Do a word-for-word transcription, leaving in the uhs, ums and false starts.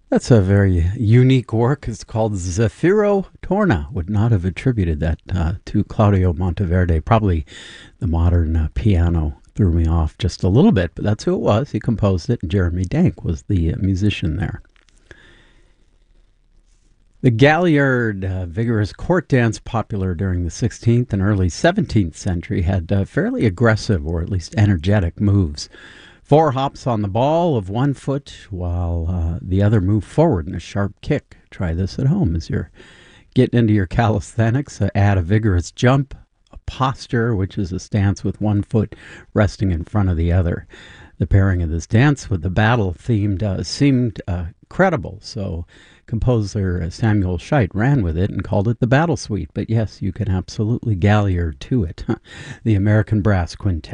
That's a very unique work. It's called Zafiro Torna. Would not have attributed that uh, to Claudio Monteverde. Probably the modern uh, piano threw me off just a little bit, but that's who it was. He composed it, and Jeremy Dank was the uh, musician there. The Galliard, uh, vigorous court dance popular during the sixteenth and early seventeenth century, had uh, fairly aggressive or at least energetic moves. Four hops on the ball of one foot while uh, the other moved forward in a sharp kick. Try this at home as you're getting into your calisthenics. Uh, add a vigorous jump, a posture, which is a stance with one foot resting in front of the other. The pairing of this dance with the battle themed uh, seemed uh, credible, so composer Samuel Scheidt ran with it and called it the Battle Suite. But yes, you can absolutely Galliard to it. The American Brass Quintet.